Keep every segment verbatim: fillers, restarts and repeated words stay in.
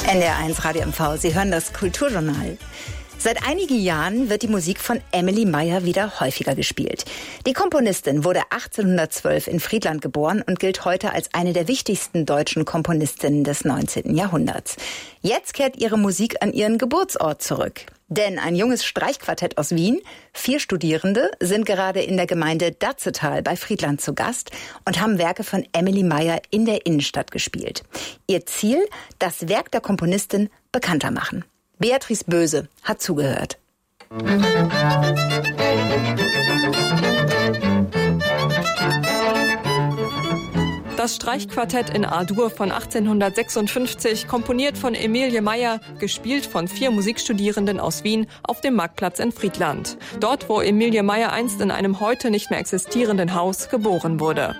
N D R eins Radio M V, Sie hören das Kulturjournal. Seit einigen Jahren wird die Musik von Emilie Meier wieder häufiger gespielt. Die Komponistin wurde achtzehnhundertzwölf in Friedland geboren und gilt heute als eine der wichtigsten deutschen Komponistinnen des neunzehnten Jahrhunderts. Jetzt kehrt ihre Musik an ihren Geburtsort zurück. Denn ein junges Streichquartett aus Wien, vier Studierende, sind gerade in der Gemeinde Datzetal bei Friedland zu Gast und haben Werke von Emilie Meier in der Innenstadt gespielt. Ihr Ziel, das Werk der Komponistin bekannter machen. Beatrice Böse hat zugehört. Das Streichquartett in A-Dur von achtzehnhundertsechsundfünfzig, komponiert von Emilie Meier, gespielt von vier Musikstudierenden aus Wien auf dem Marktplatz in Friedland. Dort, wo Emilie Meier einst in einem heute nicht mehr existierenden Haus geboren wurde.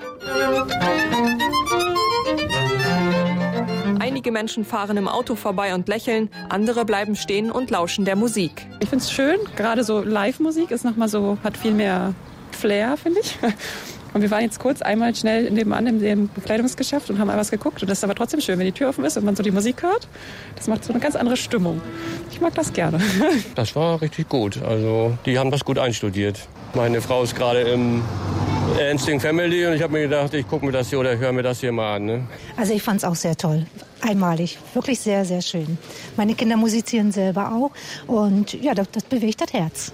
Einige Menschen fahren im Auto vorbei und lächeln, andere bleiben stehen und lauschen der Musik. Ich finde es schön, gerade so Live-Musik ist noch mal so, hat viel mehr Flair, finde ich. Und wir waren jetzt kurz einmal schnell nebenan in dem Bekleidungsgeschäft und haben mal was geguckt. Und das ist aber trotzdem schön, wenn die Tür offen ist und man so die Musik hört. Das macht so eine ganz andere Stimmung. Ich mag das gerne. Das war richtig gut. Also die haben das gut einstudiert. Meine Frau ist gerade im Instinct Family und ich habe mir gedacht, ich gucke mir das hier oder höre mir das hier mal an. Ne? Also ich fand es auch sehr toll. Einmalig. Wirklich sehr, sehr schön. Meine Kinder musizieren selber auch. Und ja, das, das bewegt das Herz.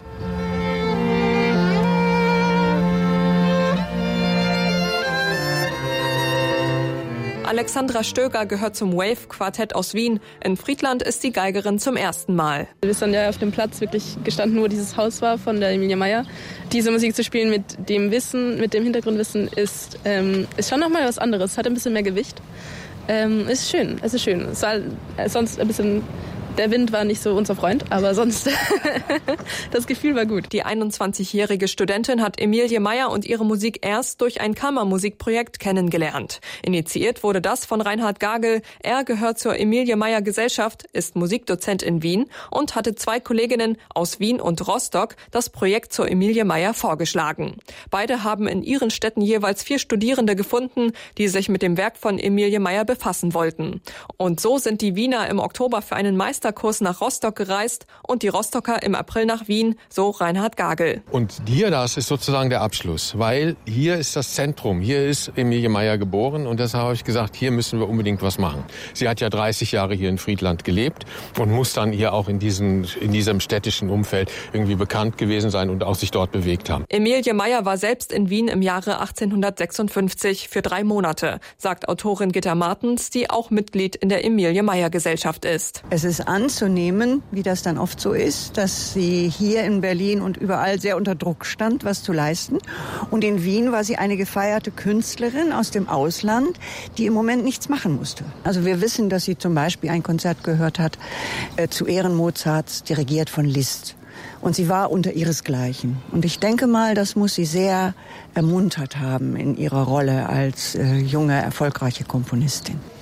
Alexandra Stöger gehört zum Wave-Quartett aus Wien. In Friedland ist die Geigerin zum ersten Mal. Wir sind ja auf dem Platz wirklich gestanden, wo dieses Haus war von der Emilie Meier. Diese Musik zu spielen mit dem Wissen, mit dem Hintergrundwissen ist, ähm, ist schon nochmal was anderes. Hat ein bisschen mehr Gewicht. Ähm, ist schön, es ist schön. Es war sonst ein bisschen... Der Wind war nicht so unser Freund, aber sonst das Gefühl war gut. Die einundzwanzigjährige Studentin hat Emilie Meier und ihre Musik erst durch ein Kammermusikprojekt kennengelernt. Initiiert wurde das von Reinhard Gagel. Er gehört zur Emilie Meier Gesellschaft, ist Musikdozent in Wien und hatte zwei Kolleginnen aus Wien und Rostock das Projekt zur Emilie Meier vorgeschlagen. Beide haben in ihren Städten jeweils vier Studierende gefunden, die sich mit dem Werk von Emilie Meier befassen wollten. Und so sind die Wiener im Oktober für einen Meister Kurs nach Rostock gereist und die Rostocker im April nach Wien, so Reinhard Gagel. Und hier, das ist sozusagen der Abschluss, weil hier ist das Zentrum, hier ist Emilie Meier geboren und deshalb habe ich gesagt, hier müssen wir unbedingt was machen. Sie hat ja dreißig Jahre hier in Friedland gelebt und muss dann hier auch in, diesen, in diesem städtischen Umfeld irgendwie bekannt gewesen sein und auch sich dort bewegt haben. Emilie Meier war selbst in Wien im Jahre achtzehnhundertsechsundfünfzig für drei Monate, sagt Autorin Gitta Martens, die auch Mitglied in der Emilie Meier Gesellschaft ist. Es ist anzunehmen, wie das dann oft so ist, dass sie hier in Berlin und überall sehr unter Druck stand, was zu leisten. Und in Wien war sie eine gefeierte Künstlerin aus dem Ausland, die im Moment nichts machen musste. Also wir wissen, dass sie zum Beispiel ein Konzert gehört hat äh, zu Ehren Mozarts, dirigiert von Liszt. Und sie war unter ihresgleichen. Und ich denke mal, das muss sie sehr ermuntert haben in ihrer Rolle als äh, junge, erfolgreiche Komponistin.